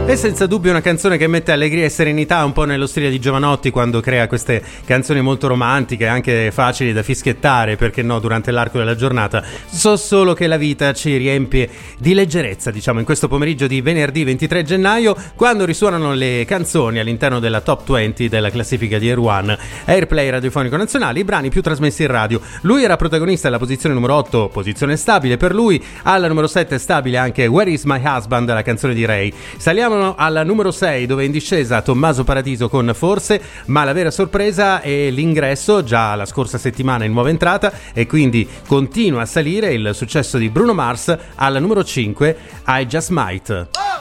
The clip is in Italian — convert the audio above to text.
È senza dubbio una canzone che mette allegria e serenità un po' nello stile di Jovanotti quando crea queste canzoni molto romantiche, anche facili da fischiettare, perché no, durante l'arco della giornata. So solo che la vita ci riempie di leggerezza, diciamo, in questo pomeriggio di venerdì 23 gennaio, quando risuonano le canzoni all'interno della top 20 della classifica di Air One, Airplay radiofonico nazionale, i brani più trasmessi in radio. Lui era protagonista alla posizione numero 8, posizione stabile per lui. Alla numero 7 stabile anche Where is my husband, la canzone di Ray. Saliamo alla numero 6, dove in discesa Tommaso Paradiso con Forse, ma la vera sorpresa è l'ingresso già la scorsa settimana in nuova entrata, e quindi continua a salire il successo di Bruno Mars alla numero 5, I Just Might.